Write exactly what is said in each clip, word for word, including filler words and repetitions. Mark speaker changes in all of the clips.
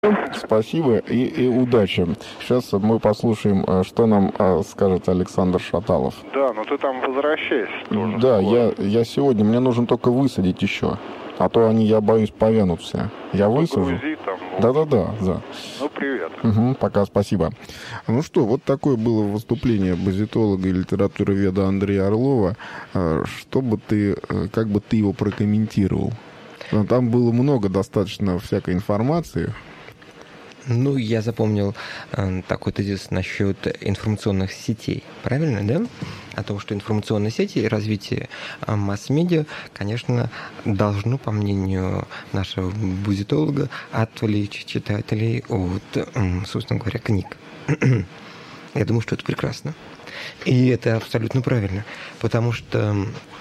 Speaker 1: Спасибо и, и удачи. Сейчас мы послушаем, э, что нам э, скажет Александр Шаталов.
Speaker 2: Да, но ты там возвращайся тоже.
Speaker 1: Да,
Speaker 2: скоро.
Speaker 1: я, я сегодня, мне нужно только высадить еще. А то они, я боюсь, повянут все. Я
Speaker 2: Ну,
Speaker 1: высажу.
Speaker 2: грузи там, вот.
Speaker 1: Да-да-да, да.
Speaker 2: Ну, привет.
Speaker 1: Угу, пока, спасибо. Ну что, вот такое было выступление базитолога и литературоведа Андрея Орлова. Э, Что бы ты, э, как бы ты его прокомментировал? Ну, там было много достаточно всякой информации.
Speaker 3: Ну, я запомнил э, такой тезис насчет информационных сетей. Правильно, да? О том, что информационные сети и развитие э, масс-медиа, конечно, должно, по мнению нашего бузитолога, отвлечь читателей от, э, собственно говоря, книг. Я думаю, что это прекрасно. И это абсолютно правильно, потому что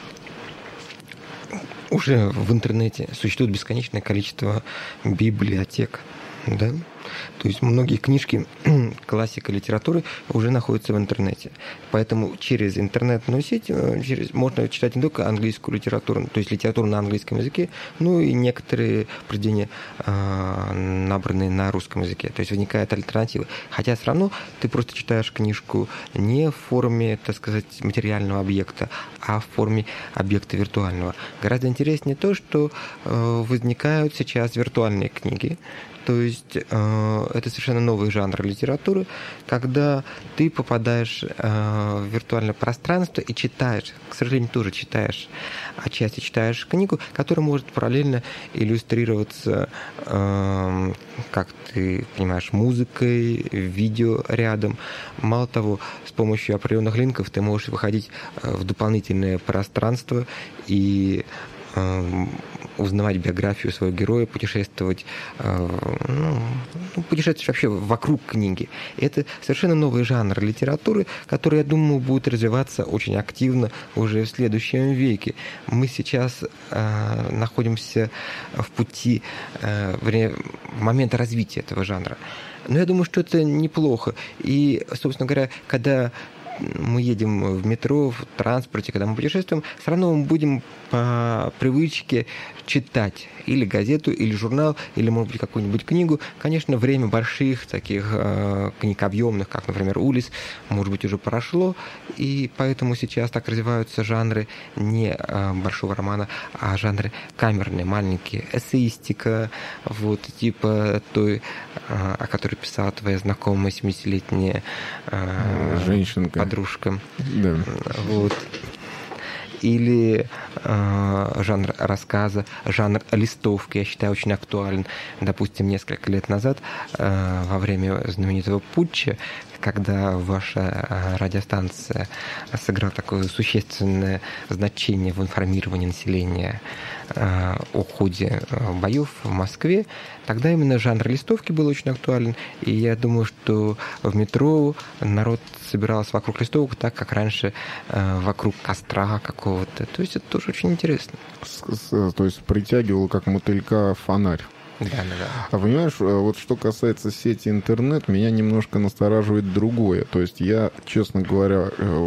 Speaker 3: уже в интернете существует бесконечное количество библиотек, да? То есть многие книжки классика литературы уже находятся в интернете. Поэтому через интернетную сеть через, можно читать не только английскую литературу, то есть литературу на английском языке, но и некоторые произведения, э, набранные на русском языке. То есть возникает альтернатива. Хотя все равно ты просто читаешь книжку не в форме, так сказать, материального объекта, а в форме объекта виртуального. Гораздо интереснее то, что э, возникают сейчас виртуальные книги. То есть э, это совершенно новый жанр литературы, когда ты попадаешь э, в виртуальное пространство и читаешь, к сожалению, тоже читаешь, отчасти читаешь книгу, которая может параллельно иллюстрироваться, э, как ты понимаешь, музыкой, видео рядом. Мало того, с помощью определенных линков ты можешь выходить в дополнительное пространство и узнавать биографию своего героя, путешествовать, ну, путешествовать вообще вокруг книги. И это совершенно новый жанр литературы, который, я думаю, будет развиваться очень активно уже в следующем веке. Мы сейчас э, находимся в пути, э, в момент развития этого жанра. Но я думаю, что это неплохо. И, собственно говоря, когда мы едем в метро, в транспорте, когда мы путешествуем, все равно мы будем по привычке читать или газету, или журнал, или, может быть, какую-нибудь книгу. Конечно, время больших таких э, книг объемных, как, например, «Улисс», может быть, уже прошло, и поэтому сейчас так развиваются жанры не э, большого романа, а жанры камерные, маленькие, эссеистика, вот, типа той, э, о которой писала твоя знакомая семидесятилетняя э,
Speaker 1: женщинка,
Speaker 3: подружка.
Speaker 1: Да.
Speaker 3: Вот. Или э, жанр рассказа, жанр листовки, я считаю, очень актуален. Допустим, несколько лет назад, э, во время знаменитого путча, когда ваша радиостанция сыграла такое существенное значение в информировании населения э, о ходе боев в Москве, тогда именно жанр листовки был очень актуален. И я думаю, что в метро народ собирался вокруг листовок так, как раньше э, вокруг костра какого-то. То есть это тоже очень интересно.
Speaker 1: С, с, то есть притягивал как мотылька фонарь.
Speaker 3: Да, да, да.
Speaker 1: А понимаешь, вот что касается сети интернет, меня немножко настораживает другое. То есть я, честно говоря,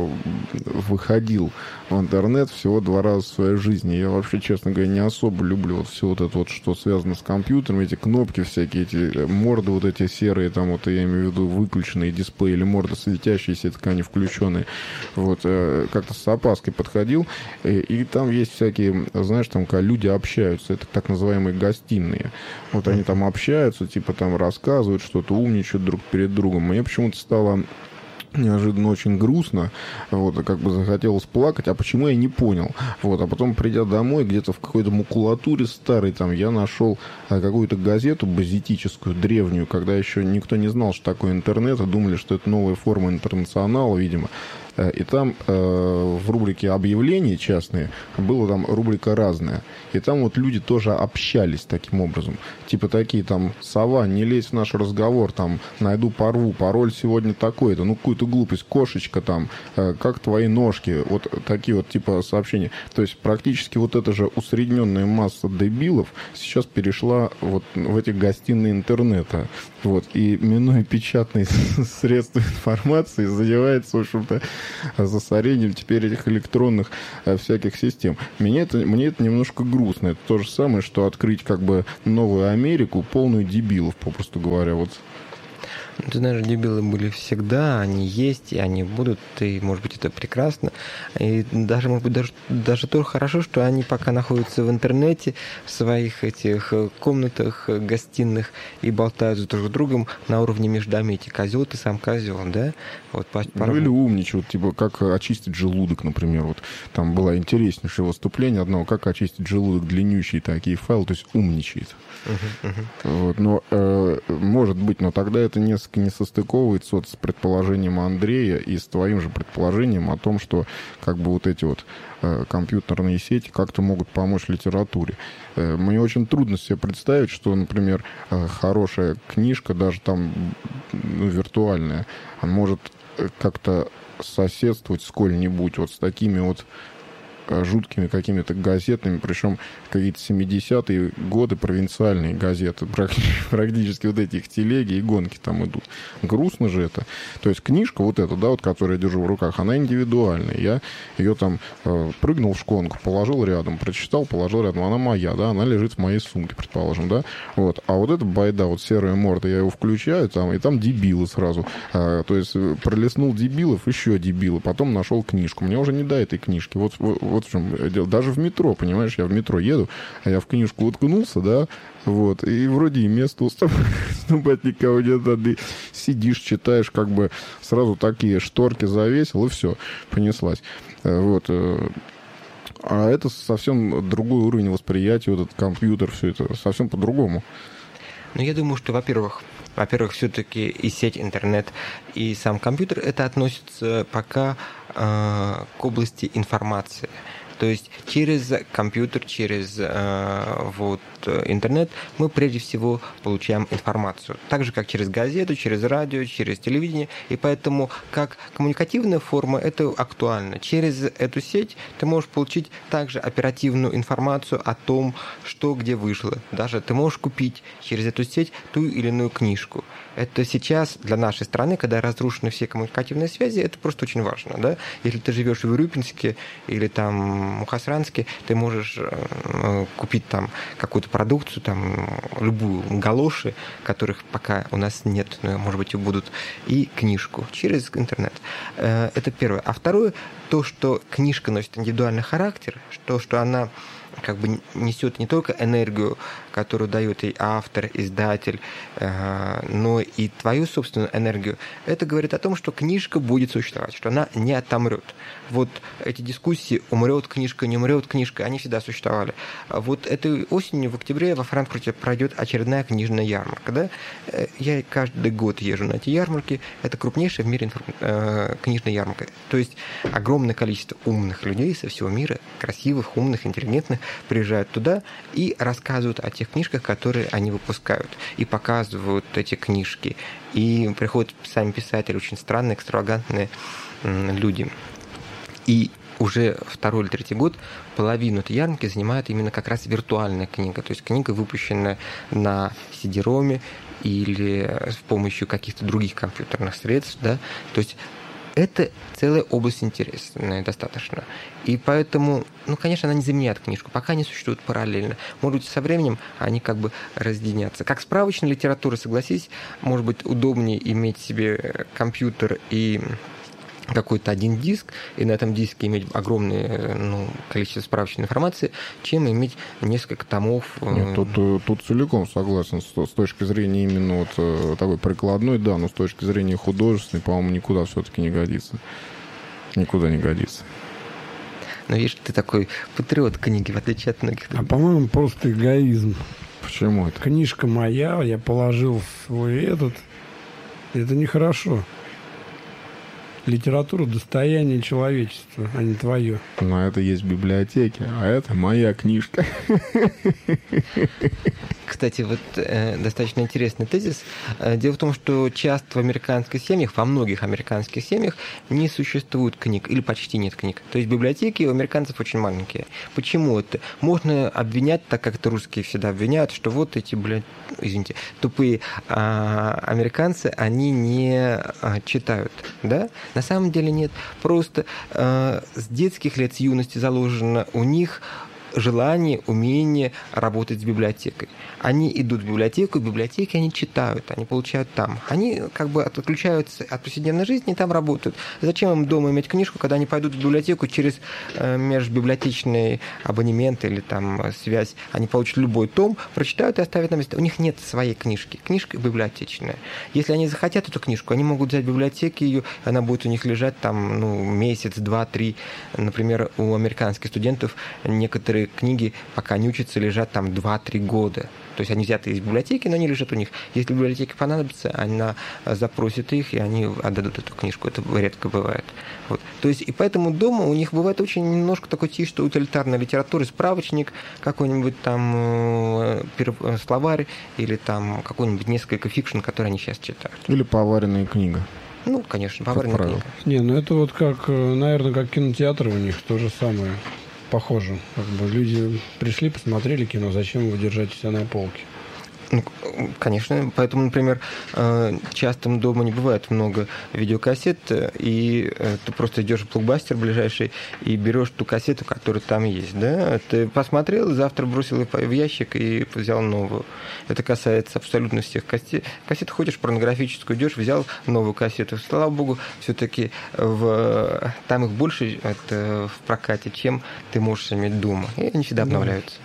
Speaker 1: выходил в интернет всего два раза в своей жизни. Я вообще, честно говоря, не особо люблю вот все вот это вот, что связано с компьютером, эти кнопки всякие, эти морды вот эти серые, там вот я имею в виду выключенные дисплеи или морды светящиеся, это они включенные. Вот, как-то с опаской подходил, и, и там есть всякие, знаешь, там, когда люди общаются, это так называемые гостиные. Вот они там общаются, типа там рассказывают что-то, умничают друг перед другом. Мне почему-то стало неожиданно очень грустно, вот, как бы захотелось плакать, а почему я не понял. Вот, а потом, придя домой, где-то в какой-то макулатуре старой, там, я нашел какую-то газету базитическую, древнюю, когда еще никто не знал, что такое интернет, и думали, что это новая форма интернационала, видимо. И там э, в рубрике «Объявления частные» была там рубрика «Разная». И там вот люди тоже общались таким образом. Типа такие там: «Сова, не лезь в наш разговор, там, найду порву, пароль сегодня такой-то». Ну, какую-то глупость. «Кошечка там, э, как твои ножки». Вот такие вот типа сообщения. То есть практически вот эта же усредненная масса дебилов сейчас перешла вот в эти гостиные интернета. Вот. И минуя печатные средства информации, задевается, в общем-то, засорением теперь этих электронных э, всяких систем. Мне это, мне это немножко грустно. Это то же самое, что открыть как бы новую Америку, полную дебилов, попросту говоря. Вот.
Speaker 3: Ты знаешь, дебилы были всегда, они есть, и они будут, и, может быть, это прекрасно. И даже, может быть, даже, даже то хорошо, что они пока находятся в интернете, в своих этих комнатах, гостиных, и болтают друг с другом на уровне междометий. Козел ты сам козел, да? Вот, по, по...
Speaker 1: Ну или умничают, типа, как очистить желудок, например. Вот там было интереснейшее выступление одного, как очистить желудок, длиннющие такие файлы, то есть умничает. Uh-huh, uh-huh. Вот, но, э, может быть, но тогда это несколько не состыковывается вот с предположением Андрея и с твоим же предположением о том, что как бы вот эти вот э, компьютерные сети как-то могут помочь литературе. Э, мне очень трудно себе представить, что, например, э, хорошая книжка, даже там ну, виртуальная, она может как-то соседствовать сколь-нибудь вот с такими вот жуткими какими-то газетами, причем какие-то семидесятые годы провинциальные газеты, практически вот эти их телеги и гонки там идут. Грустно же это. То есть книжка вот эта, да, вот, которую я держу в руках, она индивидуальная. Я ее там э, прыгнул в шконку, положил рядом, прочитал, положил рядом. Она моя, да, она лежит в моей сумке, предположим, да. Вот. А вот эта байда, вот серая морда, я его включаю, там, и там дебилы сразу. А, то есть пролистнул дебилов, еще дебилы, потом нашел книжку. Мне уже не до этой книжки. Вот, вот в чем дело. Даже в метро, понимаешь, я в метро еду, а я в книжку уткнулся, да, вот, и вроде и место уступать никого нет, а ты сидишь, читаешь, как бы сразу такие шторки завесил, и все, понеслась. Вот. А это совсем другой уровень восприятия, вот этот компьютер, все это совсем по-другому.
Speaker 3: Ну, я думаю, что, во-первых, во-первых, все-таки и сеть интернет, и сам компьютер, это относится пока э, к области информации. То есть через компьютер, через э, вот, интернет мы прежде всего получаем информацию. Так же, как через газету, через радио, через телевидение. И поэтому как коммуникативная форма это актуально. Через эту сеть ты можешь получить также оперативную информацию о том, что где вышло. Даже ты можешь купить через эту сеть ту или иную книжку. Это сейчас для нашей страны, когда разрушены все коммуникативные связи, это просто очень важно. Да? Если ты живешь в Урюпинске или там Мухосранске, ты можешь э, купить там какую-то продукцию, там любую, галоши, которых пока у нас нет, но, может быть, и будут, и книжку через интернет. Э, это первое. А второе, то, что книжка носит индивидуальный характер, то, что она как бы несет не только энергию, которую дает ей автор, издатель, но и твою собственную энергию. Это говорит о том, что книжка будет существовать, что она не отомрет. Вот эти дискуссии, умрет книжка, не умрет книжка, они всегда существовали. Вот этой осенью в октябре во Франкфурте пройдет очередная книжная ярмарка. Да? Я каждый год езжу на эти ярмарки. Это крупнейшая в мире книжная ярмарка. То есть огромное количество умных людей со всего мира, красивых, умных, интеллигентных, приезжают туда и рассказывают о тех книжках, которые они выпускают, и показывают эти книжки. И приходят сами писатели, очень странные, экстравагантные люди. И уже второй или третий год половину этой ярмарки занимает именно как раз виртуальная книга, то есть книга, выпущенная на си ди-роме или с помощью каких-то других компьютерных средств, да, то есть это целая область интересная достаточно. И поэтому, ну, конечно, она не заменяет книжку, пока они существуют параллельно. Может быть, со временем они как бы разъединятся. Как справочная литература, согласись, может быть, удобнее иметь себе компьютер и какой-то один диск, и на этом диске иметь огромное ну, количество справочной информации, чем иметь несколько томов.
Speaker 1: Нет, тут, тут целиком согласен с, с точки зрения именно вот такой прикладной, да, но с точки зрения художественной, по-моему, никуда все-таки не годится. Никуда не годится.
Speaker 3: Но видишь, ты такой патриот книги, в отличие от многих.
Speaker 4: А, по-моему, просто эгоизм.
Speaker 1: Почему это?
Speaker 4: Книжка моя, я положил в свой этот. Это нехорошо. Литература — достояние человечества, а не твое.
Speaker 1: Но это есть в библиотеке, а это моя книжка.
Speaker 3: Кстати, вот э, достаточно интересный тезис. Дело в том, что часто в американских семьях, во многих американских семьях не существует книг, или почти нет книг. То есть библиотеки у американцев очень маленькие. Почему это? Можно обвинять, так как это русские всегда обвиняют, что вот эти, блядь, извините, тупые а, американцы, они не а, читают, да? На самом деле нет. Просто э, с детских лет, с юности заложено у них желание, умение работать с библиотекой. Они идут в библиотеку, в библиотеке они читают, они получают там. Они как бы отключаются от повседневной жизни и там работают. Зачем им дома иметь книжку, когда они пойдут в библиотеку через э, межбиблиотечный абонемент или там связь, они получат любой том, прочитают и оставят на месте. У них нет своей книжки. Книжка библиотечная. Если они захотят эту книжку, они могут взять в библиотеке ее, она будет у них лежать там ну, месяц, два, три. Например, у американских студентов некоторые книги, пока они учатся, лежат там два-три года. То есть они взяты из библиотеки, но они лежат у них. Если библиотеке понадобится, она запросит их, и они отдадут эту книжку. Это редко бывает. Вот. То есть, и поэтому дома у них бывает очень немножко такой чисто утилитарной литературы, справочник, какой-нибудь там э, словарь, или там какой-нибудь несколько фикшн, которые они сейчас читают.
Speaker 1: Или поваренная книга.
Speaker 3: Ну, конечно, поваренная книга.
Speaker 4: Не, ну это вот как, наверное, как кинотеатры у них то же самое. Похоже. Как бы люди пришли, посмотрели кино, зачем вы держите себя на полке?
Speaker 3: Ну, конечно, поэтому, например, часто дома не бывает много видеокассет, и ты просто идешь в блокбастер ближайший и берешь ту кассету, которая там есть, да? Ты посмотрел, завтра бросил ее в ящик и взял новую. Это касается абсолютно всех кассет. Кассет ходишь порнографическую, идешь, взял новую кассету. Слава богу, все-таки в... там их больше это, в прокате, чем ты можешь иметь дома. И они всегда обновляются.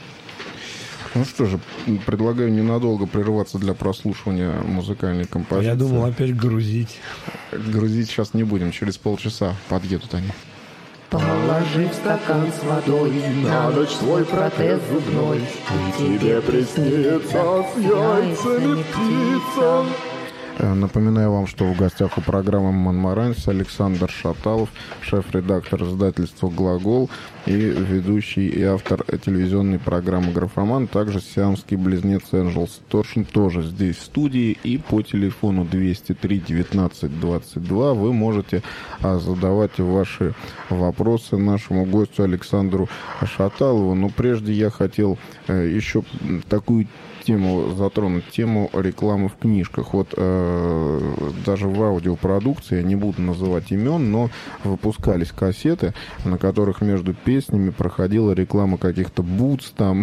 Speaker 1: Ну что же, предлагаю ненадолго прерваться для прослушивания музыкальной композиции.
Speaker 4: Я думал опять грузить.
Speaker 1: Грузить сейчас не будем, через полчаса подъедут они.
Speaker 5: Положи в стакан с водой на ночь свой протез зубной, и тебе приснится с яйцами птица.
Speaker 1: Напоминаю вам, что в гостях у программы «Монмаранс» Александр Шаталов, шеф-редактор издательства «Глагол» и ведущий и автор телевизионной программы «Графоман», также сиамский близнец Энджел Торшин тоже здесь в студии, и по телефону двести три девятнадцать двадцать два вы можете задавать ваши вопросы нашему гостю Александру Шаталову. Но прежде я хотел еще такую тему затронуть, тему рекламы в книжках. Вот э, даже в аудиопродукции, я не буду называть имен, но выпускались кассеты, на которых между песнями проходила реклама каких-то бутс, там,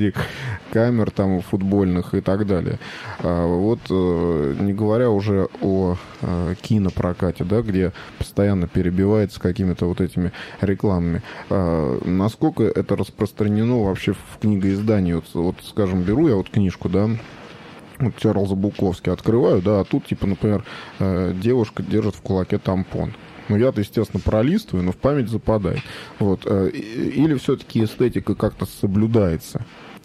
Speaker 1: камер там футбольных и так далее. А вот э, не говоря уже о э, кинопрокате, да, где постоянно перебивается какими-то вот этими рекламами. А, насколько это распространено вообще в книгоиздании? Вот, вот, скажем, беру я вот книжку, да, вот Чарльза Буковски открываю, да, а тут, типа, например, э, девушка держит в кулаке тампон. Ну, я-то, естественно, пролистываю, но в память западает. Вот. Э, или все-таки эстетика как-то соблюдается?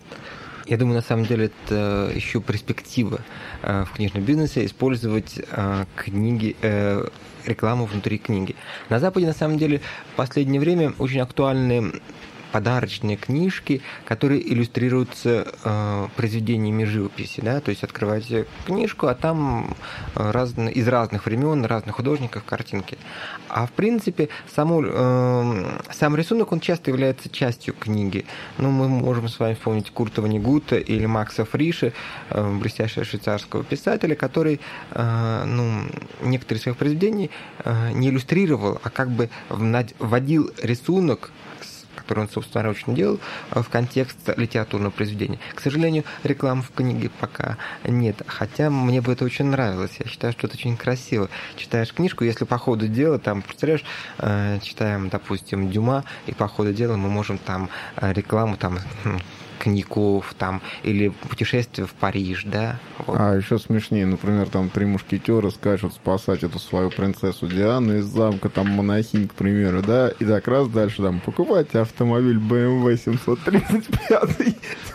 Speaker 3: Я думаю, на самом деле, это еще перспектива э, в книжном бизнесе использовать э, книги, э, рекламу внутри книги. На Западе, на самом деле, в последнее время очень актуальны подарочные книжки, которые иллюстрируются э, произведениями живописи, да, то есть открываете книжку, а там разные, из разных времен, разных художников картинки. А в принципе само, э, сам рисунок, он часто является частью книги. Ну, мы можем с вами вспомнить Курта Воннегута или Макса Фриша, э, блестящего швейцарского писателя, который э, ну, некоторые своих произведений э, не иллюстрировал, а как бы вводил рисунок, который он собственноручно делал, в контекст литературного произведения. К сожалению, рекламы в книге пока нет, хотя мне бы это очень нравилось. Я считаю, что это очень красиво. Читаешь книжку, если по ходу дела, там, представляешь, э, читаем, допустим, Дюма, и по ходу дела мы можем там рекламу, там, коньяков, там, или путешествие в Париж, да. Вот.
Speaker 1: А еще смешнее, например, там три мушкетера скачут спасать эту свою принцессу Диану из замка, там, монахинь, к примеру, да, и так раз дальше там покупайте автомобиль бэ эм вэ семьсот тридцать пять.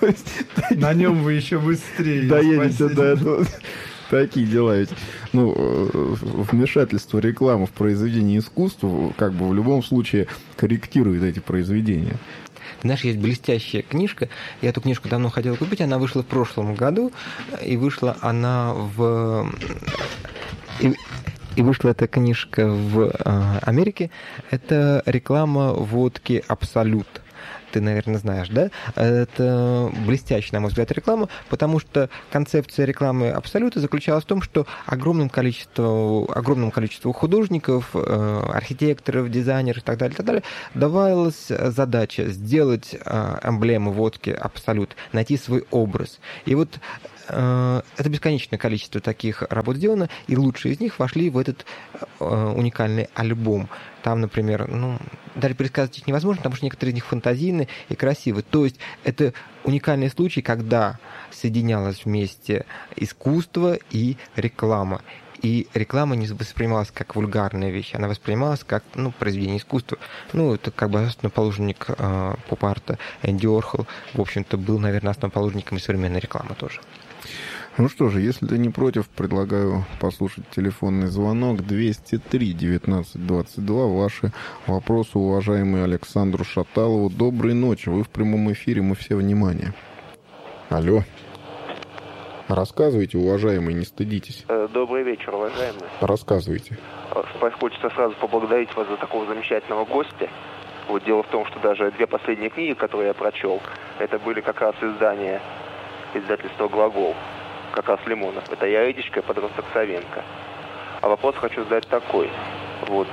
Speaker 4: На нем вы еще быстрее
Speaker 1: доедете до этого. Такие дела ведь. Ну, вмешательство рекламы в произведение искусства как бы в любом случае корректирует эти произведения.
Speaker 3: Знаешь, есть блестящая книжка. Я эту книжку давно хотел купить. Она вышла в прошлом году. И вышла она в... И, и вышла эта книжка в Америке. Это реклама водки «Абсолют». ты, наверное, знаешь, да? Это блестящая, на мой взгляд, реклама, потому что концепция рекламы Абсолюта заключалась в том, что огромным количеству, огромному количеству художников, архитекторов, дизайнеров и так далее, и так далее давалась задача сделать эмблему водки Абсолют, найти свой образ. И вот это бесконечное количество таких работ сделано, и лучшие из них вошли в этот уникальный альбом. Там, например, ну, даже пересказать их невозможно, потому что некоторые из них фантазийны и красивы. То есть это уникальный случай, когда соединялось вместе искусство и реклама. И реклама не воспринималась как вульгарная вещь, она воспринималась как, ну, произведение искусства. Ну, это как бы основоположник э, поп-арта Энди Уорхол, в общем-то, был, наверное, основоположником и современной рекламы тоже.
Speaker 1: Ну что же, если ты не против, предлагаю послушать телефонный звонок двести три девятнадцать двадцать два. Ваши вопросы, уважаемый Александру Шаталову. Доброй ночи, вы в прямом эфире, мы все внимание. Алло. Рассказывайте, уважаемый, не стыдитесь.
Speaker 6: Добрый вечер, уважаемый.
Speaker 1: Рассказывайте.
Speaker 6: Хочется сразу поблагодарить вас за такого замечательного гостя. Вот дело в том, что даже две последние книги, которые я прочел, это были как раз издания издательства «Глагол», как раз Лимонов. Это «Я Эдичка» и «Подросток Савенко». А вопрос хочу задать такой. Вот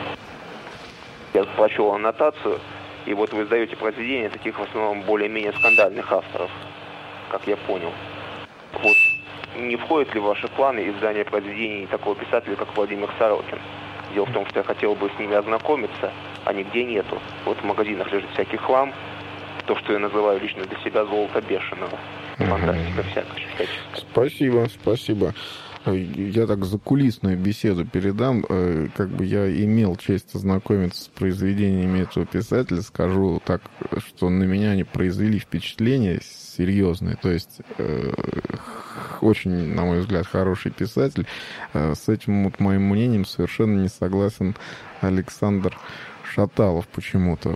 Speaker 6: я прочел аннотацию, и вот вы издаете произведения таких в основном более-менее скандальных авторов, как я понял. Вот не входит ли в ваши планы издание произведений такого писателя, как Владимир Сорокин? Дело в том, что я хотел бы с ними ознакомиться, а нигде нету. Вот в магазинах лежит всякий хлам, то, что я называю лично для себя золото бешеного. Фантастика всякая.
Speaker 1: Спасибо, спасибо. Я так закулисную беседу передам. Как бы я имел честь ознакомиться с произведениями этого писателя. Скажу так, что на меня они произвели впечатление серьезное. То есть очень, на мой взгляд, хороший писатель. С этим вот моим мнением совершенно не согласен Александр Шаталов почему-то.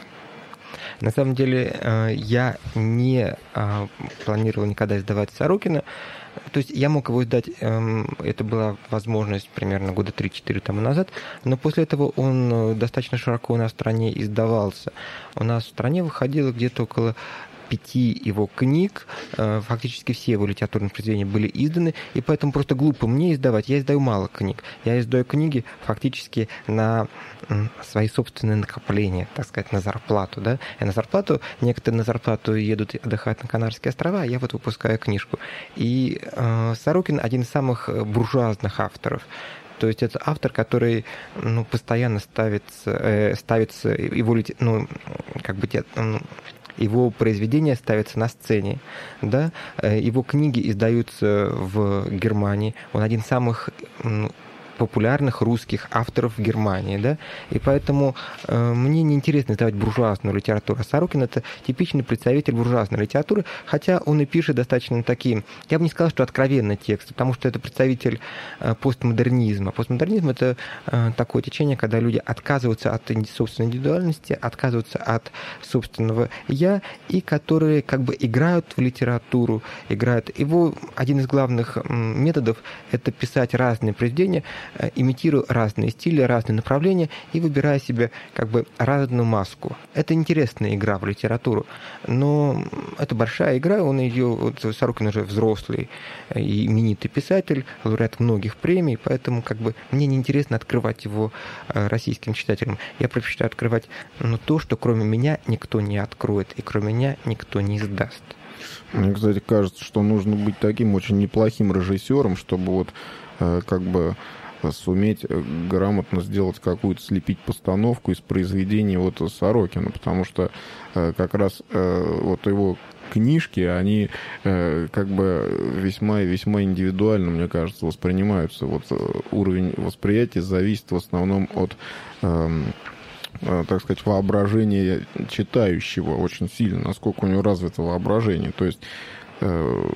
Speaker 3: На самом деле, я не планировал никогда издавать Сорокина. То есть я мог его издать, это была возможность примерно года три-четыре тому назад, но после этого он достаточно широко у нас в стране издавался. У нас в стране выходило где-то около пяти его книг, фактически все его литературные произведения были изданы, и поэтому просто глупо мне издавать. Я издаю мало книг. Я издаю книги фактически на свои собственные накопления, так сказать, на зарплату. Да? И на зарплату, некоторые на зарплату едут отдыхать на Канарские острова, а я вот выпускаю книжку. И э, Сорокин один из самых буржуазных авторов. То есть это автор, который, ну, постоянно ставится, э, ставится его, ну, как бы, ну, его произведения ставятся на сцене, да? Его книги издаются в Германии. Он один из самых популярных русских авторов в Германии, да, и поэтому э, мне неинтересно издавать буржуазную литературу. Сорокин — это типичный представитель буржуазной литературы, хотя он и пишет достаточно такие, я бы не сказал, что откровенный текст, потому что это представитель э, постмодернизма. Постмодернизм — это э, такое течение, когда люди отказываются от собственной индивидуальности, отказываются от собственного «я», и которые как бы играют в литературу, играют. Его один из главных методов — это писать разные произведения, имитируя разные стили, разные направления и выбирая себе как бы разную маску. Это интересная игра в литературу, но это большая игра, он ее, вот Сорокин уже взрослый и именитый писатель, лауреат многих премий, поэтому как бы мне неинтересно открывать его российским читателям. Я предпочитаю открывать, ну, то, что кроме меня никто не откроет и кроме меня никто не издаст.
Speaker 1: Мне, кстати, кажется, что нужно быть таким очень неплохим режиссером, чтобы вот э, как бы суметь грамотно сделать какую-то, слепить постановку из произведений вот Сорокина, потому что э, как раз э, вот его книжки, они э, как бы весьма и весьма индивидуально, мне кажется, воспринимаются. Вот уровень восприятия зависит в основном от, э, э, так сказать, воображения читающего очень сильно, насколько у него развито воображение. То есть э,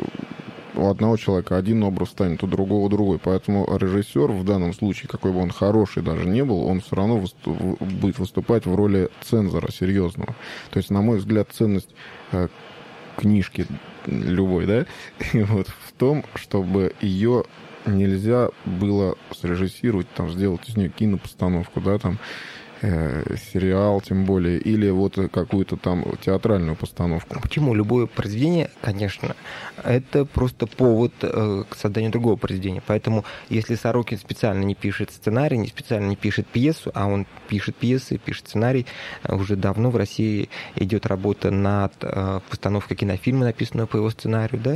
Speaker 1: у одного человека один образ станет, у другого другой. Поэтому режиссер, в данном случае, какой бы он хороший даже не был, он все равно выступ, будет выступать в роли цензора серьезного. То есть, на мой взгляд, ценность э, книжки любой, да, вот, в том, чтобы ее нельзя было срежиссировать, там, сделать из нее кинопостановку, да, там, э, сериал, тем более, или вот какую-то там театральную постановку.
Speaker 3: Почему? Любое произведение, конечно, это просто повод э, к созданию другого произведения. Поэтому, если Сорокин специально не пишет сценарий, не специально не пишет пьесу, а он пишет пьесы, пишет сценарий, уже давно в России идет работа над э, постановкой кинофильма, написанного по его сценарию, да,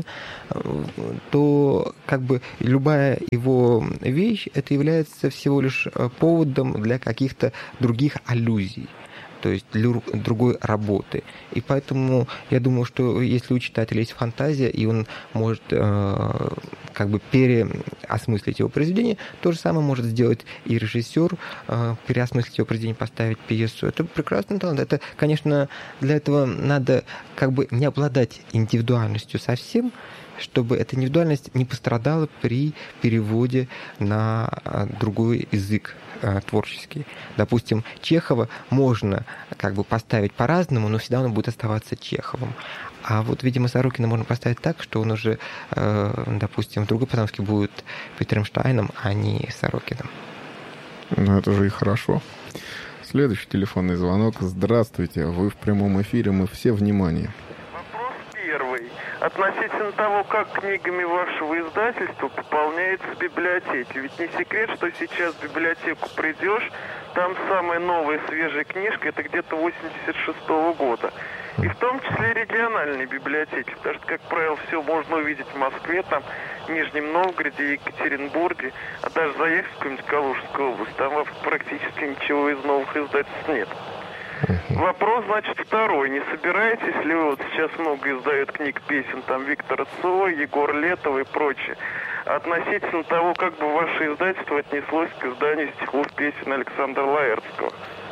Speaker 3: то как бы любая его вещь, это является всего лишь поводом для каких-то других аллюзий, то есть для другой работы. И поэтому я думаю, что если у читателя есть фантазия, и он может э, как бы переосмыслить его произведение, то же самое может сделать и режиссер, э, переосмыслить его произведение, поставить пьесу. Это прекрасный талант. Это, конечно, для этого надо как бы не обладать индивидуальностью совсем, чтобы эта индивидуальность не пострадала при переводе на другой язык творческий. Допустим, Чехова можно как бы поставить по-разному, но всегда он будет оставаться Чеховым. А вот, видимо, Сорокина можно поставить так, что он уже, допустим, в другой постановке будет Петром Штайном, а не Сорокиным.
Speaker 1: Ну, это же и хорошо. Следующий телефонный звонок. Здравствуйте, вы в прямом эфире, мы все внимание.
Speaker 7: Первый. Относительно того, как книгами вашего издательства пополняются библиотеки. Ведь не секрет, что сейчас в библиотеку придешь, там самая новая свежая книжка, это где-то восемьдесят шестого года. И в том числе региональные библиотеки, потому что, как правило, все можно увидеть в Москве, там, в Нижнем Новгороде, Екатеринбурге, а даже заехать в какую-нибудь Калужскую область, там практически ничего из новых издательств нет. Вопрос, значит, второй. Не собираетесь ли вы, вот сейчас много издают книг, песен, там, Виктора Цоя, Егор Летова и прочее, относительно того, как бы ваше издательство отнеслось к изданию стихов, песен Александра Лаэртского?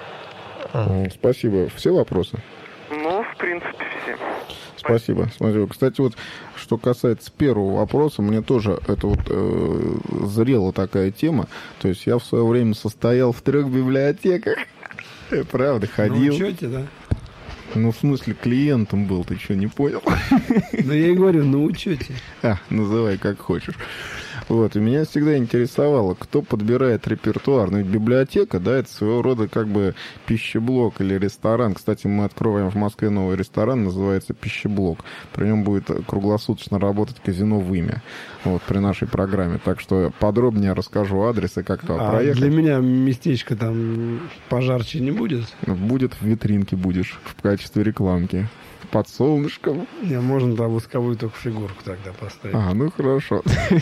Speaker 1: Спасибо. Все вопросы?
Speaker 7: Ну, в принципе, все.
Speaker 1: Спасибо. Спасибо. Кстати, вот, что касается первого вопроса, мне тоже это вот э, зрела такая тема. То есть я в свое время состоял в трех библиотеках. Правда, ходил.
Speaker 4: На учете, да?
Speaker 1: Ну, в смысле, клиентом был, ты что, не понял?
Speaker 4: Ну, я и говорю, на учете.
Speaker 1: А, называй как хочешь. Вот, и меня всегда интересовало, кто подбирает репертуар. Ну, ведь библиотека, да, это своего рода как бы пищеблок или ресторан. Кстати, мы откроем в Москве новый ресторан, называется «Пищеблок». При нем будет круглосуточно работать казино «Вымя», вот, при нашей программе. Так что подробнее расскажу адрес и как туда
Speaker 4: а
Speaker 1: проехать.
Speaker 4: Для меня местечко там пожарче не будет?
Speaker 1: Будет, в витринке будешь в качестве рекламки. Под солнышком.
Speaker 4: Не, можно там восковую только фигурку тогда поставить.
Speaker 1: А, ну хорошо.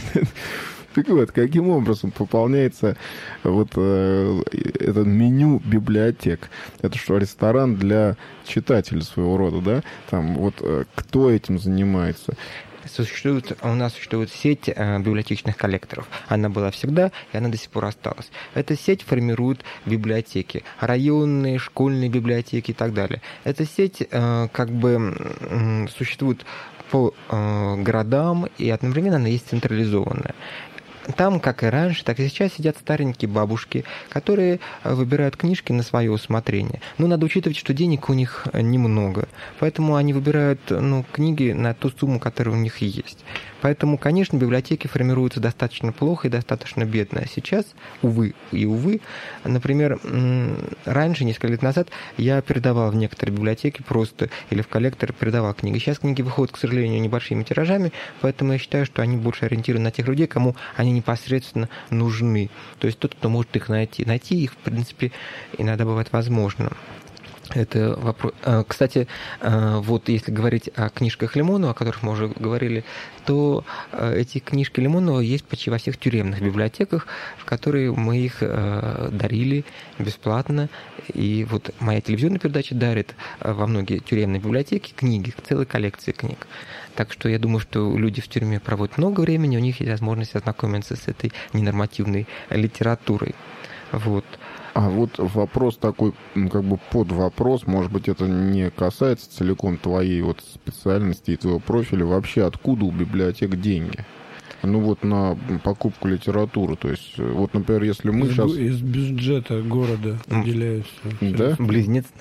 Speaker 1: Так вот, каким образом пополняется вот э, это меню библиотек? Это что, ресторан для читателей своего рода, да? Там вот э, кто этим занимается?
Speaker 3: Существует, у нас существует сеть э, библиотечных коллекторов. Она была всегда, и она до сих пор осталась. Эта сеть формирует библиотеки, районные, школьные библиотеки и так далее. Эта сеть э, как бы э, существует по э, городам, и одновременно она есть централизованная. Там, как и раньше, так и сейчас сидят старенькие бабушки, которые выбирают книжки на свое усмотрение. Но надо учитывать, что денег у них немного. Поэтому они выбирают, ну, книги на ту сумму, которая у них есть. Поэтому, конечно, библиотеки формируются достаточно плохо и достаточно бедно. А сейчас, увы и увы, например, раньше, несколько лет назад, я передавал в некоторые библиотеки просто, или в коллектор передавал книги. Сейчас книги выходят, к сожалению, небольшими тиражами, поэтому я считаю, что они больше ориентированы на тех людей, кому они непосредственно нужны. То есть тот, кто может их найти. Найти их, в принципе, иногда бывает возможно. Это вопрос. Кстати, вот если говорить о книжках Лимонова, о которых мы уже говорили, то эти книжки Лимонова есть почти во всех тюремных библиотеках, в которые мы их дарили бесплатно. И вот моя телевизионная передача дарит во многие тюремные библиотеки книги, целые коллекции книг. Так что я думаю, что люди в тюрьме проводят много времени, у них есть возможность ознакомиться с этой ненормативной литературой. Вот.
Speaker 1: А вот вопрос такой, как бы под вопрос, может быть, это не касается целиком твоей вот специальности и твоего профиля. Вообще, откуда у библиотек деньги? Ну вот на покупку литературы. То есть, вот, например, если мы
Speaker 4: из,
Speaker 1: сейчас...
Speaker 4: Из бюджета города выделяются.
Speaker 1: Да?
Speaker 3: Близнец.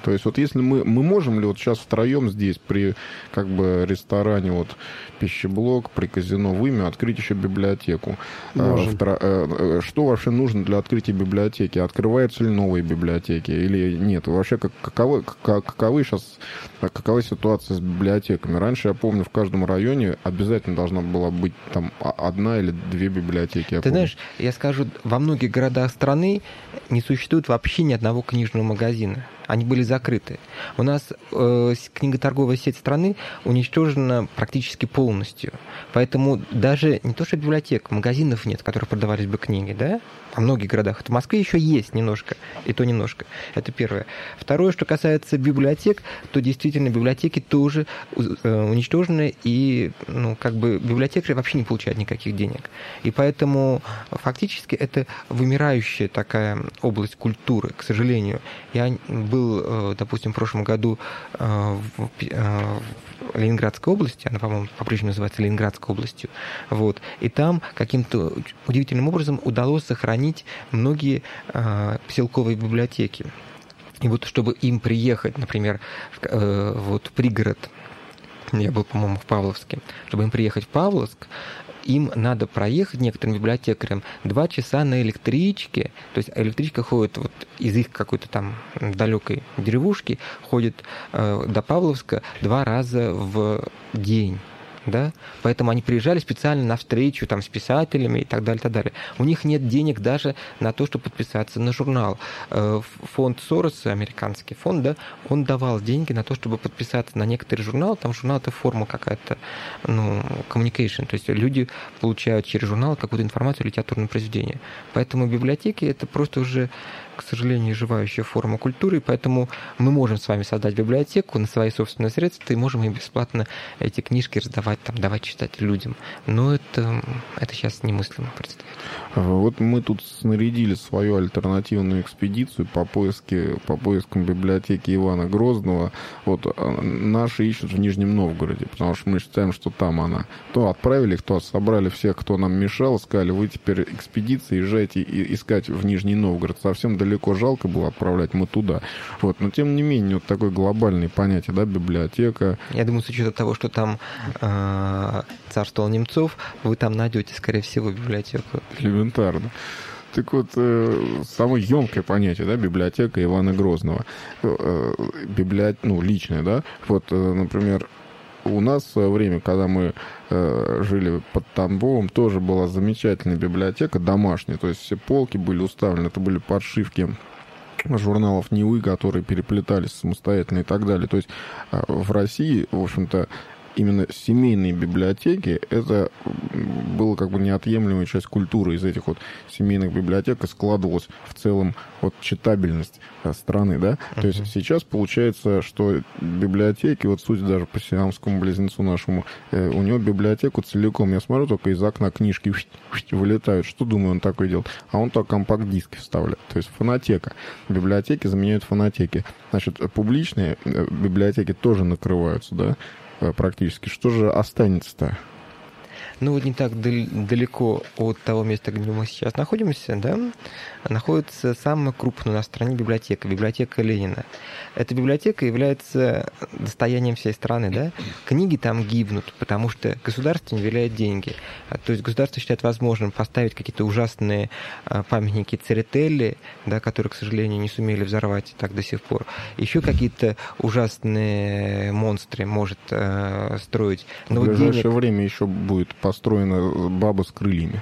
Speaker 1: То есть вот если мы, мы можем ли вот сейчас втроем здесь при как бы ресторане вот пищеблок, при казино «Вымя» открыть еще библиотеку?
Speaker 4: Можем.
Speaker 1: Что вообще нужно для открытия библиотеки? Открываются ли новые библиотеки или нет? Вообще как, каковы, как, каковы сейчас, какова ситуация с библиотеками? Раньше, я помню, в каждом районе обязательно должна была быть там одна или две библиотеки.
Speaker 3: Ты знаешь, я скажу, во многих городах страны не существует вообще ни одного книжного магазина. Они были закрыты. У нас э, книготорговая сеть страны уничтожена практически полностью. Поэтому даже не то, что библиотек, магазинов нет, в которых продавались бы книги, да? Во многих городах. Это в Москве еще есть немножко, и то немножко. Это первое. Второе, что касается библиотек, то действительно библиотеки тоже э, уничтожены, и ну, как бы библиотекари вообще не получают никаких денег. И поэтому фактически это вымирающая такая область культуры, к сожалению. Я был, допустим, в прошлом году в Ленинградской области, она, по-моему, по-прежнему называется Ленинградской областью, вот, и там каким-то удивительным образом удалось сохранить многие поселковые библиотеки. И вот чтобы им приехать, например, вот в пригород, я был, по-моему, в Павловске, чтобы им приехать в Павловск, им надо проехать некоторым библиотекарям два часа на электричке. То есть электричка ходит вот из их какой-то там далекой деревушки, ходит э, до Павловска два раза в день. Да? Поэтому они приезжали специально на встречу там, с писателями и так далее, так далее. У них нет денег даже на то, чтобы подписаться на журнал. Фонд Сороса, американский фонд, да, он давал деньги на то, чтобы подписаться на некоторый журнал. Там журнал — это форма какая-то, ну, communication. То есть люди получают через журнал какую-то информацию, литературное произведение. Поэтому библиотеки — это просто уже, к сожалению, живающая форма культуры, и поэтому мы можем с вами создать библиотеку на свои собственные средства, и можем им бесплатно эти книжки раздавать, там, давать читать людям. Но это, это сейчас немыслимо представить.
Speaker 1: Вот мы тут снарядили свою альтернативную экспедицию по, поиске, по поискам библиотеки Ивана Грозного. Вот наши ищут в Нижнем Новгороде, потому что мы считаем, что там она. То отправили, кто собрали всех, кто нам мешал, сказали, вы теперь экспедиция, езжайте искать в Нижний Новгород. Совсем далеко, жалко было отправлять, мы туда. Вот. Но тем не менее, вот такое глобальное понятие, да, библиотека.
Speaker 3: Я думаю, с учетом того, что там э, царствовал Немцов, вы там найдете, скорее всего, библиотеку.
Speaker 1: Элементарно. Так вот, э, самое емкое понятие, да, библиотека Ивана Грозного. Э, библиотека, ну, личная, да. Вот, э, например, у нас в свое время, когда мы э, жили под Тамбовом, тоже была замечательная библиотека домашняя. То есть все полки были уставлены, это были подшивки журналов Невы, которые переплетались самостоятельно и так далее. То есть э, в России, в общем-то, именно семейные библиотеки, это была как бы неотъемлемая часть культуры. Из этих вот семейных библиотек и складывалась в целом вот читабельность страны, да. Uh-huh. То есть сейчас получается, что библиотеки, вот суть даже по сиамскому близнецу нашему, э, у него библиотеку целиком, я смотрю, только из окна книжки вылетают. Что, думаю, он такой делает? А он так компакт-диски вставляет. То есть фонотека. Библиотеки заменяют фонотеки. Значит, публичные библиотеки тоже накрываются, да, практически. Что же останется-то?
Speaker 3: Ну, вот не так далеко от того места, где мы сейчас находимся, да, находится самая крупная на стране библиотека, библиотека Ленина. Эта библиотека является достоянием всей страны, да. Книги там гибнут, потому что государство не выделяет деньги. То есть государство считает возможным поставить какие-то ужасные памятники Церетели, да, которые, к сожалению, не сумели взорвать так до сих пор. Еще какие-то ужасные монстры может э, строить. Но
Speaker 1: в ближайшее
Speaker 3: денег...
Speaker 1: время еще будет построена баба с крыльями.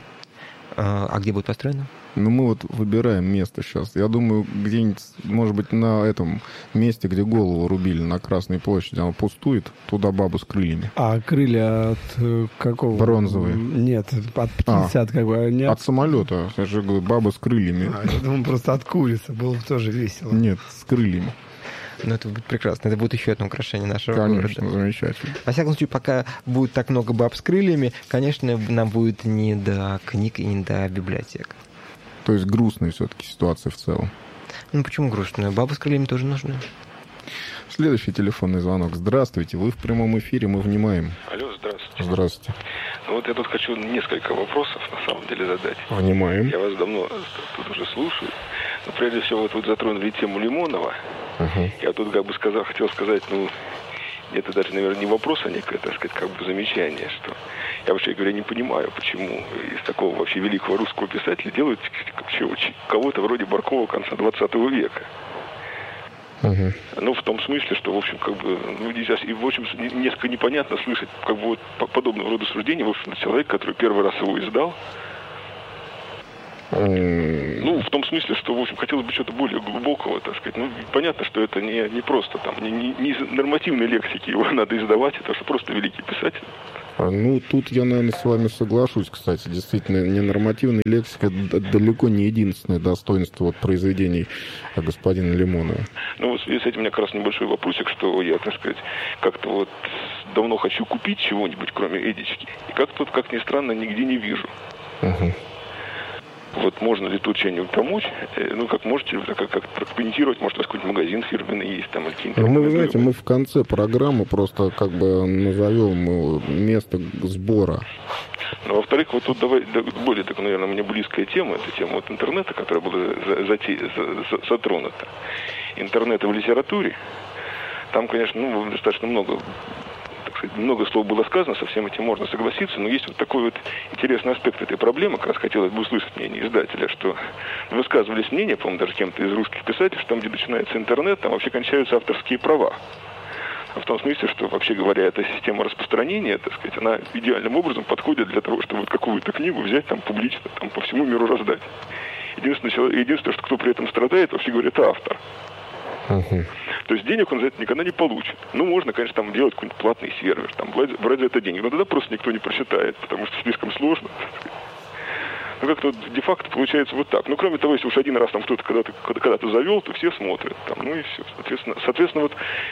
Speaker 3: А где будет построена?
Speaker 1: Ну, мы вот выбираем место сейчас. Я думаю, где-нибудь, может быть, на этом месте, где голову рубили, на Красной площади, оно пустует, туда бабу с крыльями.
Speaker 4: А крылья от какого?
Speaker 1: Бронзовые.
Speaker 4: Нет, от птицы, а, от какого? Не
Speaker 1: от... от самолета. Я же говорю, баба с крыльями.
Speaker 4: А, я думаю, просто от курицы. Было бы тоже весело.
Speaker 1: Нет, с крыльями.
Speaker 3: Ну, это будет прекрасно. Это будет еще одно украшение нашего
Speaker 1: конечно,
Speaker 3: города.
Speaker 1: Замечательно.
Speaker 3: Во всяком случае, пока будет так много баб с крыльями, конечно, нам будет не до книг и не до библиотек.
Speaker 1: То есть грустная все-таки ситуация в целом.
Speaker 3: Ну, почему грустная? Бабы с крыльями тоже нужны.
Speaker 1: Следующий телефонный звонок. Здравствуйте, вы в прямом эфире, мы внимаем.
Speaker 8: Алло, здравствуйте.
Speaker 1: Здравствуйте.
Speaker 8: Ну вот я тут хочу несколько вопросов, на самом деле, задать.
Speaker 1: Внимаем.
Speaker 8: Я вас давно тут уже слушаю. Но прежде всего, вот вы затронули тему Лимонова. Uh-huh. Я тут как бы сказал, хотел сказать, ну, это даже, наверное, не вопрос, а некое, так сказать, как бы замечание, что я вообще говоря не понимаю, почему из такого вообще великого русского писателя делают кого-то вроде Баркова конца двадцатого века. Uh-huh. Ну, в том смысле, что, в общем, как бы, ну, сейчас, и, в общем, несколько непонятно слышать, как бы, вот, подобного рода суждения, в общем, человек, который первый раз его издал. Uh-huh. Ну, в том смысле, что, в общем, хотелось бы чего-то более глубокого, так сказать. Ну, понятно, что это не, не просто, там, не, не, не из нормативной лексики его надо издавать, это что просто великий писатель.
Speaker 1: Ну, тут я, наверное, с вами соглашусь, кстати. Действительно, ненормативная лексика далеко не единственное достоинство вот произведений господина Лимонова.
Speaker 8: Ну, вот в связи с этим у меня как раз небольшой вопросик, что я, так сказать, как-то вот давно хочу купить чего-нибудь, кроме Эдички, и как-то вот, как ни странно, нигде не вижу. Угу. Вот можно ли тут что-нибудь помочь? Ну, как можете, как, как прокомментировать, может, у вас какой-нибудь магазин фирменный есть там, или какие-то...
Speaker 1: Ну, мы, вы знаете, мы в конце программы просто как бы назовем место сбора.
Speaker 8: Ну, во-вторых, вот тут давай, более так, наверное, мне близкая тема, это тема вот интернета, которая была затронута. Интернета в литературе. Там, конечно, ну, достаточно много... Много слов было сказано, со всем этим можно согласиться, но есть вот такой вот интересный аспект этой проблемы, как раз хотелось бы услышать мнение издателя, что высказывались мнения, по-моему, даже кем-то из русских писателей, что там, где начинается интернет, там вообще кончаются авторские права. В том смысле, что, вообще говоря, эта система распространения, так сказать, она идеальным образом подходит для того, чтобы вот какую-то книгу взять там публично, там по всему миру раздать. Единственное, единственное, что кто при этом страдает, вообще говоря, это автор. Uh-huh. То есть денег он за это никогда не получит. Ну, можно, конечно, там делать какой-нибудь платный сервер, там, брать за это денег, но тогда просто никто не прочитает, потому что слишком сложно. Ну, как-то де-факто получается вот так. Ну, кроме того, если уж один раз там кто-то когда-то, когда-то завел, то все смотрят. Там, ну и все. Соответственно, соответственно,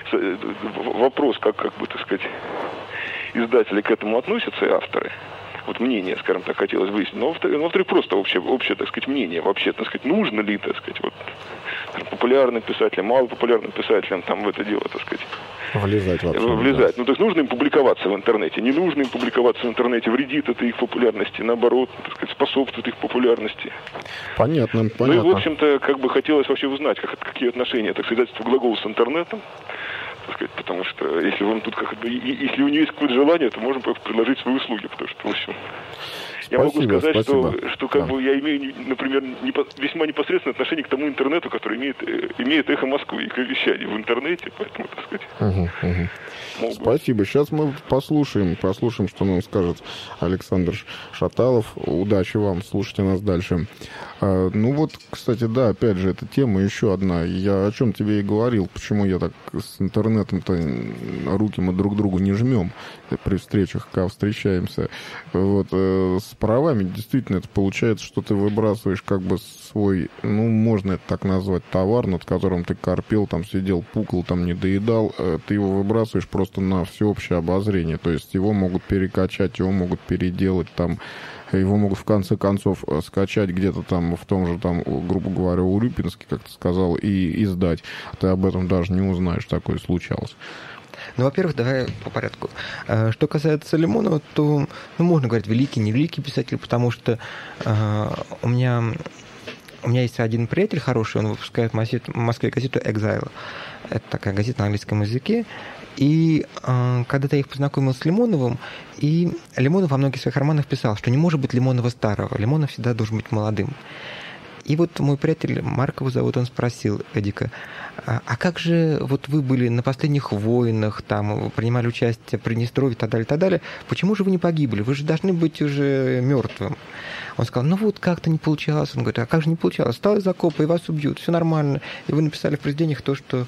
Speaker 8: вот вопрос, как, как бы, так сказать, издатели к этому относятся, и авторы. Вот мнение, скажем так, хотелось выяснить. Но, во-вторых, просто общее, общее, так сказать, мнение. Вообще, так сказать, нужно ли, так сказать, вот, популярным писателям, малопопулярным писателям там в это дело, так сказать,
Speaker 1: влезать вообще.
Speaker 8: Влезать. Да. Ну, то есть нужно им публиковаться в интернете. Не нужно им публиковаться в интернете. Вредит это их популярности. Наоборот, так сказать, способствует их популярности.
Speaker 1: Понятно, понятно.
Speaker 8: Ну и, в общем-то, как бы хотелось вообще узнать, как, какие отношения, так сказать, издательства «Глагол» с интернетом. Так сказать, потому что если вам тут как бы, если у нее есть какое-то желание, то можем предложить свои услуги, потому что, в общем, я
Speaker 1: спасибо,
Speaker 8: могу сказать,
Speaker 1: спасибо.
Speaker 8: что, что как
Speaker 1: да.
Speaker 8: бы я имею, например, непо, весьма непосредственное отношение к тому интернету, который имеет, имеет «Эхо Москвы» и к вещанию в интернете, поэтому, так сказать.
Speaker 1: Угу, угу. Спасибо. Сейчас мы послушаем, послушаем, что нам скажет Александр Шаталов. Удачи вам, слушайте нас дальше. А, ну вот, кстати, да, опять же, эта тема еще одна. Я о чем тебе и говорил, почему я так с интернетом-то руки мы друг другу не жмем при встречах, когда встречаемся. Вот, с правами действительно это получается, что ты выбрасываешь как бы свой, ну, можно это так назвать, товар, над которым ты корпел, там сидел, пукал, там не доедал, ты его выбрасываешь просто на всеобщее обозрение, то есть его могут перекачать, его могут переделать, там, его могут в конце концов скачать где-то там в том же, там, грубо говоря, Урюпинске, как ты сказал, и издать. Ты об этом даже не узнаешь, такое случалось.
Speaker 3: Ну, во-первых, давай по порядку. Что касается Лимонова, то ну, можно говорить великий, невеликий писатель, потому что э, у меня у меня есть один приятель хороший, он выпускает в Москве газету «Exile». Это такая газета на английском языке. И э, когда-то я их познакомил с Лимоновым, и Лимонов во многих своих романах писал, что не может быть Лимонова старого, Лимонов всегда должен быть молодым. И вот мой приятель, Марк его зовут, он спросил Эдика, а как же вот вы были на последних войнах, там, принимали участие в Приднестровье и так далее, и так далее, почему же вы не погибли? Вы же должны быть уже мертвым. Он сказал, ну вот как-то не получалось. Он говорит, а как же не получалось? Встал из окопа, и вас убьют, все нормально. И вы написали в произведениях то, что,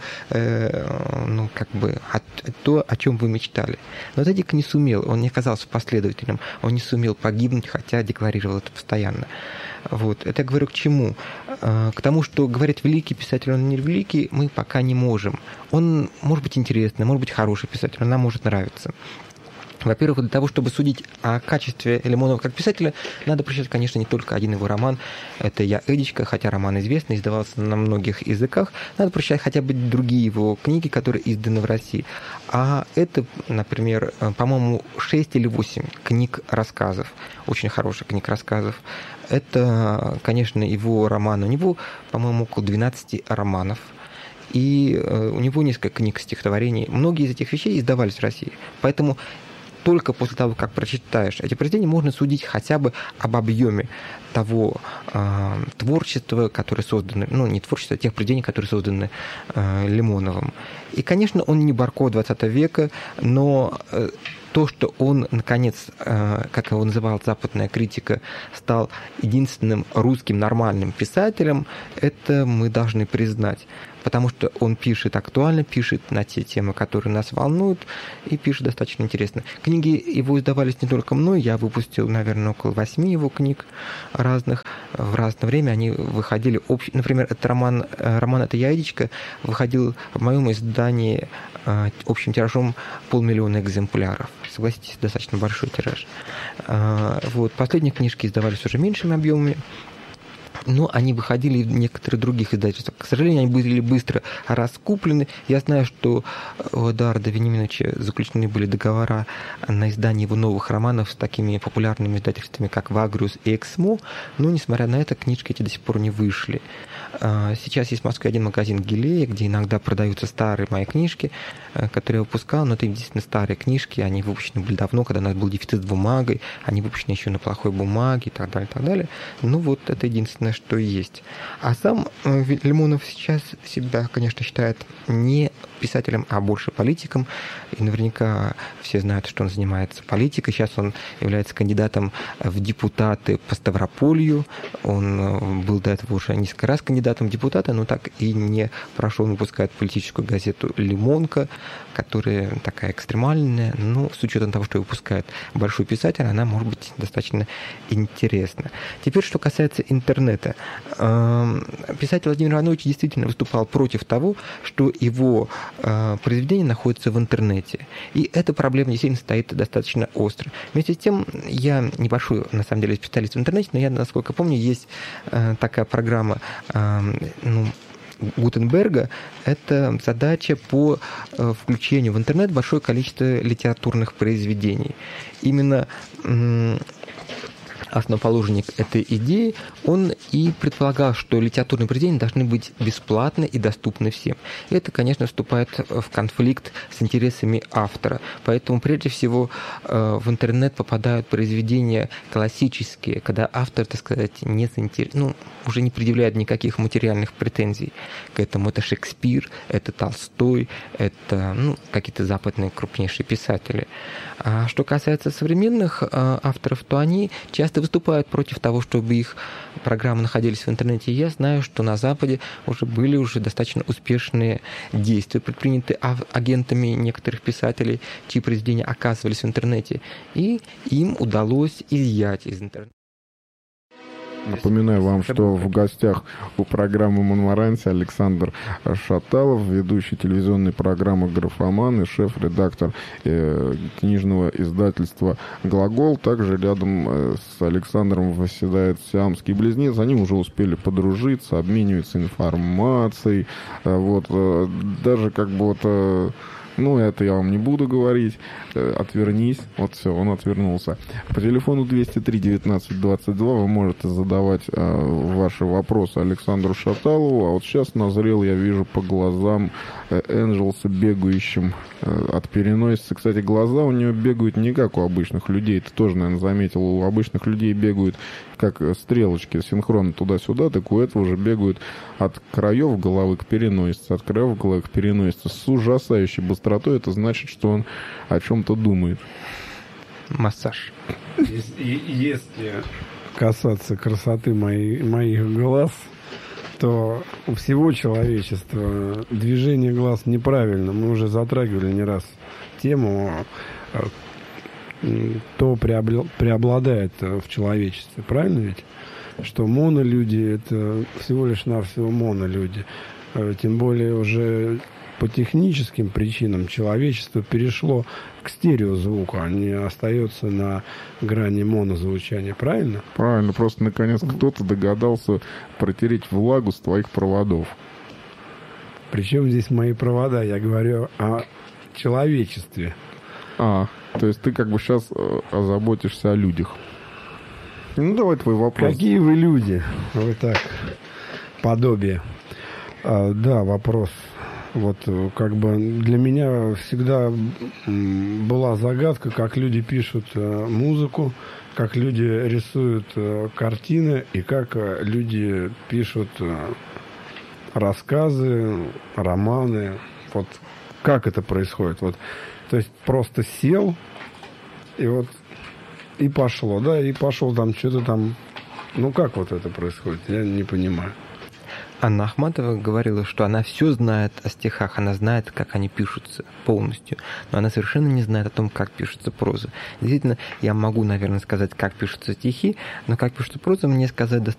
Speaker 3: э, ну, как бы, о, то, о чем вы мечтали. Но вот Эдик не сумел, он не оказался последователем, он не сумел погибнуть, хотя декларировал это постоянно. Вот. Это я говорю к чему? К тому, что говорить великий писатель, он не великий, мы пока не можем. Он может быть интересный, может быть хороший писатель, он нам может нравиться. Во-первых, для того, чтобы судить о качестве Лимонова как писателя, надо прочитать, конечно, не только один его роман. Это «Я, Эдичка», хотя роман известный, издавался на многих языках. Надо прочитать хотя бы другие его книги, которые изданы в России. А это, например, по-моему, шесть или восемь книг рассказов, очень хороших книг рассказов. Это, конечно, его роман. У него, по-моему, около двенадцати романов. и у него несколько книг стихотворений. Многие из этих вещей издавались в России. Поэтому только после того, как прочитаешь эти произведения, можно судить хотя бы об объеме того э, творчества, которое создано, ну, не творчество, а тех произведений, которые созданы э, Лимоновым. И, конечно, он не Барко двадцатого века, но э, то, что он, наконец, э, как его называла западная критика, стал единственным русским нормальным писателем, это мы должны признать. Потому что он пишет актуально, пишет на те темы, которые нас волнуют, и пишет достаточно интересно. Книги его издавались не только мной, я выпустил, наверное, около восьми его книг разных. В разное время они выходили... Общ... Например, этот роман, роман «Это яичко» выходил в моем издании общим тиражом полмиллиона экземпляров. Согласитесь, достаточно большой тираж. Вот. Последние книжки издавались уже меньшими объемами, но они выходили в некоторых других издательствах. К сожалению, они были быстро раскуплены. Я знаю, что у Эдуарда Вениаминовича заключены были договора на издание его новых романов с такими популярными издательствами, как «Вагриус» и «Эксмо», но, несмотря на это, книжки эти до сих пор не вышли. Сейчас есть в Москве один магазин «Гилея», где иногда продаются старые мои книжки, которые я выпускал, но это единственные старые книжки, они выпущены были давно, когда у нас был дефицит с бумагой, они выпущены еще на плохой бумаге и так далее, и так далее. Ну вот, это единственное, что есть. А сам Лимонов сейчас себя, конечно, считает не писателем, а больше политиком. И наверняка все знают, что он занимается политикой. Сейчас он является кандидатом в депутаты по Ставрополью. Он был до этого уже несколько раз кандидатом в депутаты, но так и не прошел. Он выпускает политическую газету «Лимонка», которая такая экстремальная, но с учетом того, что выпускает большой писатель, она может быть достаточно интересна. Теперь, что касается интернета. Писатель Владимир Иванович действительно выступал против того, что его произведения находятся в интернете. И эта проблема действительно стоит достаточно остро. Вместе с тем, я небольшой, на самом деле, специалист в интернете, но я, насколько помню, есть такая программа, ну, Гутенберга, это задача по включению в интернет большое количество литературных произведений. Именно основоположник этой идеи, он и предполагал, что литературные произведения должны быть бесплатны и доступны всем. И это, конечно, вступает в конфликт с интересами автора. Поэтому, прежде всего, в интернет попадают произведения классические, когда автор, так сказать, не заинтерес... ну, уже не предъявляет никаких материальных претензий к этому. Это Шекспир, это Толстой, это, ну, какие-то западные крупнейшие писатели. А что касается современных авторов, то они часто выступают против того, чтобы их программы находились в интернете. И я знаю, что на Западе уже были уже достаточно успешные действия, предприняты агентами некоторых писателей, чьи произведения оказывались в интернете. И им удалось изъять из интернета.
Speaker 1: Напоминаю вам, что в гостях у программы «Монмаранси» Александр Шаталов, ведущий телевизионной программы «Графоман» и шеф-редактор э, книжного издательства «Глагол». Также рядом э, с Александром восседает сиамский близнец. Они уже успели подружиться, обмениваться информацией. Э, вот, э, даже как бы вот... Э, Ну, это я вам не буду говорить. Отвернись. Вот все, он отвернулся. По телефону двести три девятнадцать двадцать два вы можете задавать э, ваши вопросы Александру Шаталову. А вот сейчас назрел, я вижу по глазам э, Энджелса, бегающим э, от переносицы. Кстати, глаза у него бегают не как у обычных людей. Ты тоже, наверное, заметил. У обычных людей бегают как стрелочки синхронно туда-сюда, так у этого уже бегают от краев головы к переносице, от краев головы к переносице с ужасающей быстротой. Это значит, что он о чем-то думает.
Speaker 3: Массаж.
Speaker 4: Если, если касаться красоты моей, моих глаз, то у всего человечества движение глаз неправильно. Мы уже затрагивали не раз тему, то преобладает в человечестве. Правильно ведь? Что монолюди — это всего лишь навсего монолюди. Тем более уже по техническим причинам человечество перешло к стереозвуку, а не остается на грани монозвучания. Правильно?
Speaker 1: Правильно. Просто, наконец, кто-то догадался протереть влагу с твоих проводов.
Speaker 4: Причем здесь мои провода? Я говорю о человечестве.
Speaker 1: А, то есть ты как бы сейчас озаботишься о людях. Ну, давай твой вопрос.
Speaker 4: Какие вы люди? Вы так, подобие. А, да, вопрос Вот как бы для меня всегда была загадка, как люди пишут музыку, как люди рисуют картины и как люди пишут рассказы, романы. Вот как это происходит? Вот, то есть просто сел и вот и пошло, да, и пошел там что-то там. Ну как вот это происходит? Я не понимаю.
Speaker 3: Анна Ахматова говорила, что она все знает о стихах, она знает, как они пишутся полностью, но она совершенно не знает о том, как пишется проза. Действительно, я могу, наверное, сказать, как пишутся стихи, но как пишется проза, мне сказать достаточно